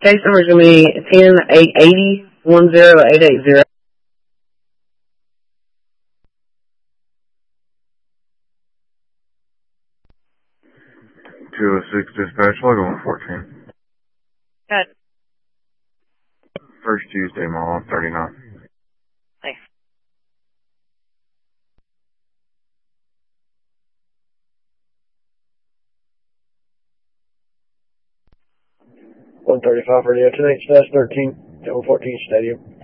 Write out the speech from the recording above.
Case number is going to be 10-880-10880. 206 dispatch, log on 14. Good. First Tuesday, Mall, 39. Thanks. $135 radio, tonight's 13, 14 Stadium.